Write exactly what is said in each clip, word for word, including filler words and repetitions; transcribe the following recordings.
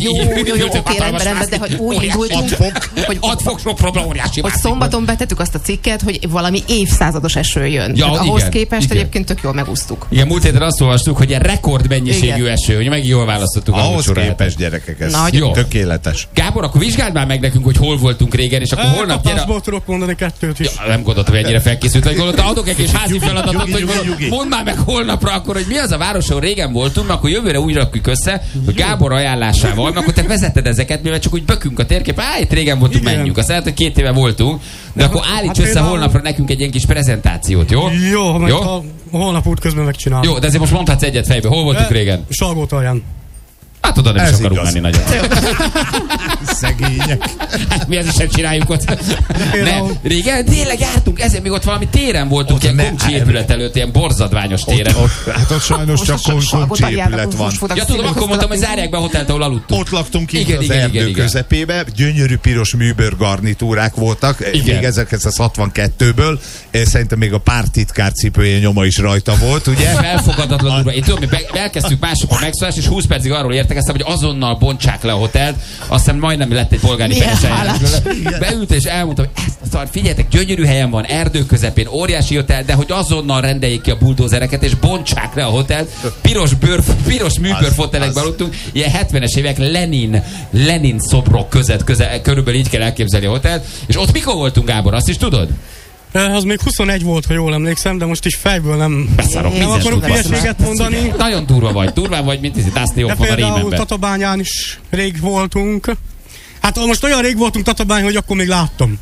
Jó, jó, jó, oké, rendben, rendben, de hogy úgy indultunk, hogy hogy szombaton betettük azt a cikket, hogy valami évszázados eső jön. Ja, ahhoz igen, képest igen. Egyébként tök jól megúsztuk. Igen, múlt héten azt olvastuk, hogy ilyen rekordmennyiségű eső, hogy meg jól választottuk. Ahhoz képest, gyerekek, ez jó. Tökéletes. Gábor, akkor vizsgáld már meg nekünk, hogy hol voltunk régen, és akkor e, holnap gyere... A tudok mondani kettőt is. Ja, nem gondoltam, hogy ennyire felkészült vagy, gondoltam, adok egy kis házi feladatot, hogy mondd már meg holnapra akkor, hogy mi az a város, ahol régen voltunk, akkor jövőre úgy rakjuk össze, hogy Gábor ajánlásával, akkor te vezetted ezeket, mivel csak úgy bökünk a térkép, á, itt régen voltunk, igen. Menjünk. Azt lehet, hogy két éve voltunk, de akkor állíts hát össze például... holnapra nekünk egy ilyen kis prezentációt, jó? Jó, meg jó? A holnap út közben megcsinálom. Jó, de azért most mondhatsz egyet fejbe, hol voltunk e, régen? Salgótalján. Hát oda nem is akarunk igaz. Menni nagyon. Szegények. Hát mi ezt sem csináljuk ott. Nem, régen tényleg jártunk, ezért még ott valami téren voltunk, ott ilyen komcsi épület előtt, ilyen borzadványos téren. Ott, ott, hát ott sajnos csak komcsi épület van. Ja, tudom, akkor mondtam, hogy zárják be a hotelt, ahol aludtunk. Ott laktunk ki az erdő közepébe, gyönyörű piros műbőr garnitúrák voltak, igen. Még ezerkilencszázhatvankettőből. Szerintem még a pártitkár cipője nyoma is rajta volt, ugye? Felfogadatlan durva. Én tudom, mi elkezdtük másokon megszólás, és húsz percig arról értekeztem, hogy azonnal bontsák le a hotelt. Aztán majdnem lett egy polgári peres eljárás. Beült és elmondta, hogy ezt a szar, figyeljetek, gyönyörű helyen van, erdő közepén, óriási hotel, de hogy azonnal rendeljék ki a buldózereket, és bontsák le a hotelt. Piros bőr, piros műbőrfotelekben aludtunk. Ilyen hetvenes évek Lenin, Lenin szobrok között, közel, körülbelül így kell elképzelni a hotelt. És ott mikor voltunk, Gábor, azt is tudod? Az még huszonegy volt, ha jól emlékszem, de most is fejből nem, Beszarok, nem akarok hülyeséget mondani. Nagyon durva vagy, durván vagy, mint ez itt Dusty Hoffman a Rémenben. Például Tatabányán is rég voltunk. Hát most olyan rég voltunk Tatabány, hogy akkor még láttam.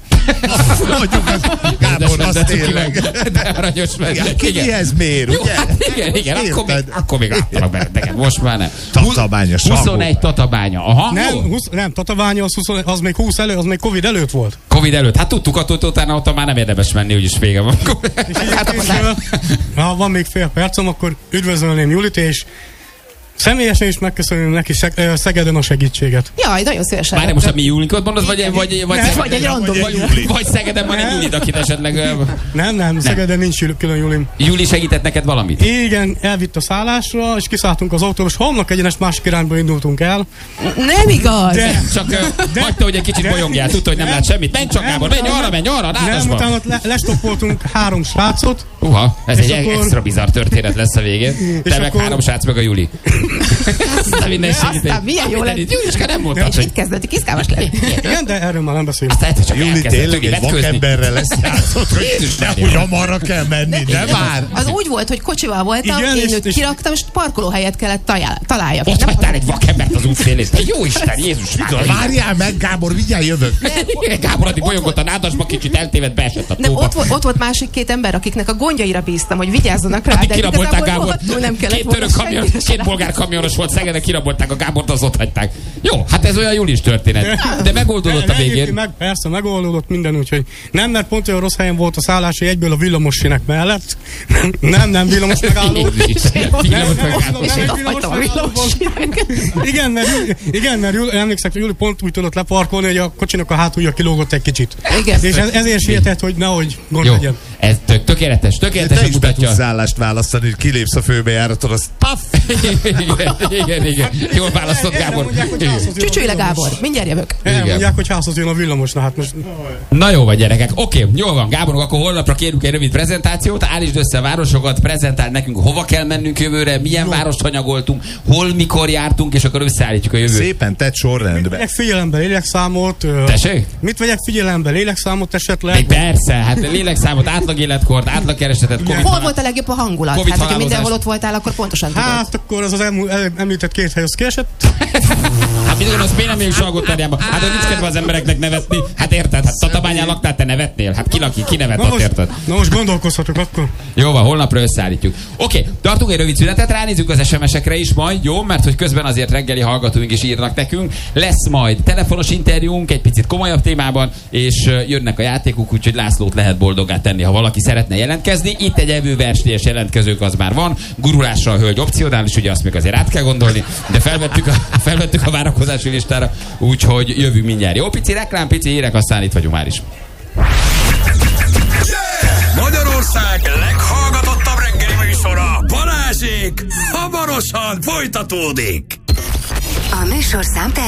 Gábor, az tényleg. De aranyos meg. Kihez mér, ugye? Hát igen, igen, akkor még, akkor még láttalak benneteket, most már nem. Tatabánya, huszonegy Tatabánya, aha. Nem, husz, nem Tatabánya, az, huszonegy, az még húsz elő, az még Covid előtt volt. Covid előtt, hát tudtuk attól, hogy utána ott már nem érdemes menni, úgyis vége van. Hát, ha van még fél percem, akkor üdvözölném Julit, és személyesen is megköszönöm neki Szegeden a segítséget. Jaj, nagyon szívesen. Várj, most a mi Julinkot mondod, vagy, vagy, vagy, nem, vagy egy random vagy, vagy, vagy Szegeden van egy Julid, akit esetleg... Nem, nem, Szegeden nincs külön Julim. Juli segített neked valamit? Igen, elvitt a szállásra, és kiszálltunk az autóba, és homlok egyenes másik irányba indultunk el. Nem igaz! De, csak de, hagyta, hogy egy kicsit de, bolyongjál, tudta, hogy nem, nem lát semmit. Menj csak, Gábor, menj arra, menj arra, nem, utána le, lestoppoltunk három srácot. Uha, ez egy akkor... extra bizarr történet lesz a végén. Te meg akkor... három srác, meg a Juli. Aztán, Aztán milyen jó lett. Juliska nem mondta, és itt kezdett kiszkálmas lenni. Igen, de erről már nem beszélünk. Juli tényleg egy vakemberre lesz játszott, hogy nehogy amarra kell menni, de már. Az úgy volt, hogy kocsival voltam, igen, én őt kiraktam, és parkolóhelyet kellett találjak. Ott hagytál egy vakembert az útfélén. Jó Isten, Jézus már. Várjál meg, Gábor, vigyál, jövök. Gábor addig bolyongott a nádasba, kicsit eltévedt, beesett a tóba. Ott volt másik két ember, akiknek a gondjaira bíztam, hogy vigyázzanak rá, de kirabolták Gábor. Két török kamion, két bolgár kamionos volt Szegeden, kirabolták a Gábort, az ott hagyták. Jó, hát ez olyan Julis történet. De megoldódott a végén. Meg, persze, megoldódott minden, úgyhogy nem, mert pont olyan rossz helyen volt a szállás, hogy egyből a villamossinek mellett. Nem, nem villamos megálló. Igen, mert, igen, mert Júli, emlékszek, hogy Júli pont úgy tudott leparkolni, hogy a kocsinak a hátulja kilógott egy kicsit. Igen. És ez, ezért sietett, hogy nehogy gond jó, legyen. Ez tök, tökéletes, tökéletesen mutatja. Te is szállást választani, hogy kilépsz a főbejáraton, az paf! igen, igen, igen. Jól választott, Gábor. Csücsülj le, Gábor, mindjárt jövök. Elmondják, hogy házhoz jön a villamos, na hát most... Na jó vagy, gyerekek. Oké, okay, jól van, Gáborok, akkor holnapra kérünk egy rövid prezentációt, állítsd össze a városokat, prezentáld nekünk, hova kell mennünk jövőre, milyen jó. várost hanyagoltunk, hol, mikor jártunk, és akkor összeállítjuk a jövőt. Szépen tett sorrendben. Mit vegyek figyelembe, lélekszámot? Tessék? Mit vegyek figyelembe, lélekszámot esetleg? Egy persze, hát lélekszámot, átlag életkort, átlag keresetet. Hol volt a legjobb a hangulat? COVID hát, hogyha mindenhol ott voltál, akkor pontosan tudod. Hát akkor az az említett két hely az kiesett. Hát mit gondolsz, miért nem még Salgótarjánba? Hát hogy nincs kedve az embereknek nevetni. Hát érted? Hát Tatabányán laktál, te nevetnél? Hát ki laki, ki nevet ott, érted? Na most gondolkozhatok akkor. Jó van, holnapra összeállítjuk. Oké, okay, tartunk egy rövid szünetet, ránézzük az es em es-ekre is majd, jó? Mert hogy közben azért reggeli hallgatóink is írnak nekünk. Lesz majd telefonos interjúnk egy picit komolyabb témában, és jönnek a játékok, úgyhogy Lászlót lehet boldoggá tenni, ha valaki szeretne jelentkezni. Itt egy evőversenyes jelentkezők az már van. Gurulásra a hölgy opcionális, ugye azt még azért át kell gondolni, de felvettük a, felvettük a várakozási listára, úgyhogy jövünk mindjárt. Jó, pici reklám, pici hírek, aztán itt vagyunk már is. Magyarország leghallgatottabb reggeli műsora, Balázsék hamarosan folytatódik. A műsorszám